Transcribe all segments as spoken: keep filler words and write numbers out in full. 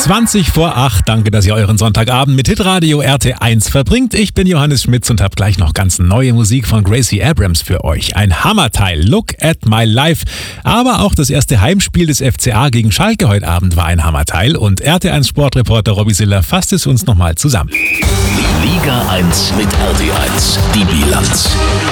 zwanzig vor acht. Danke, dass ihr euren Sonntagabend mit Hitradio R T eins verbringt. Ich bin Johannes Schmitz und habe gleich noch ganz neue Musik von Gracie Abrams für euch. Ein Hammerteil, Look at My Life. Aber auch das erste Heimspiel des F C A gegen Schalke heute Abend war ein Hammerteil. Und R T eins Sportreporter Robby Siller fasst es uns nochmal zusammen. Liga eins mit R T eins, die Bilanz.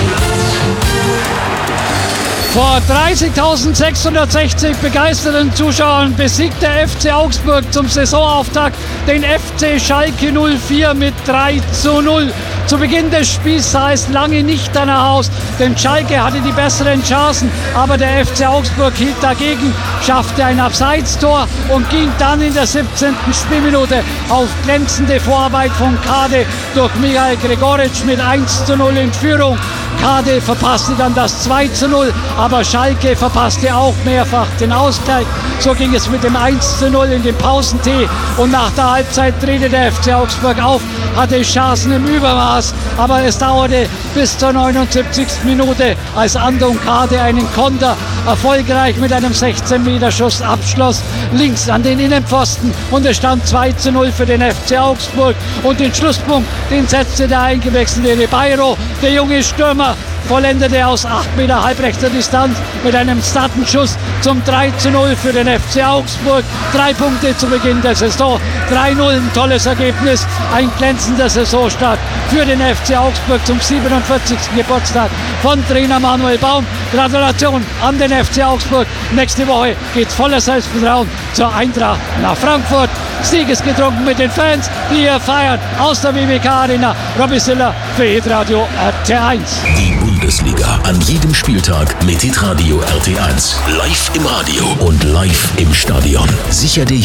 Vor dreißigtausendsechshundertsechzig begeisterten Zuschauern besiegt der F C Augsburg zum Saisonauftakt den F C Schalke null vier mit drei zu null. Zu Beginn des Spiels sah es lange nicht danach aus, denn Schalke hatte die besseren Chancen, aber der F C Augsburg hielt dagegen, schaffte ein Abseitstor und ging dann in der siebzehnten Spielminute auf glänzende Vorarbeit von Kade durch Michael Gregoritsch mit eins zu null in Führung. Kade verpasste dann das zwei zu null, aber Schalke verpasste auch mehrfach den Ausgleich. So ging es mit dem eins zu null in den Pausentee und nach der Halbzeit drehte der F C Augsburg auf, hatte Chancen im Übermaß, aber es dauerte bis zur neunundsiebzigsten Minute, als Andon Kade einen Konter erfolgreich mit einem sechzehn Meter Schuss abschloss, links an den Innenpfosten, und es stand zwei zu null für den F C Augsburg und den Schlusspunkt, den setzte der eingewechselte Ribeiro, der junge Stürmer, vollendete aus acht Meter halbrechter Distanz mit einem satten Schuss zum drei zu null für den F C Augsburg. Drei Punkte zu Beginn der Saison, drei null, ein tolles Ergebnis, ein glänzender Saisonstart für den F C Augsburg zum siebenundvierzigsten Geburtstag von Trainer Manuel Baum. Gratulation an den F C Augsburg. Nächste Woche geht's voller Selbstvertrauen zur Eintracht nach Frankfurt. Siegesgetrunken mit den Fans, die hier feiern aus der W W K Arena. Robby Siller für Hitradio R T eins. Die Bundesliga an jedem Spieltag mit Hitradio R T eins. Live im Radio und live im Stadion. Sicher dir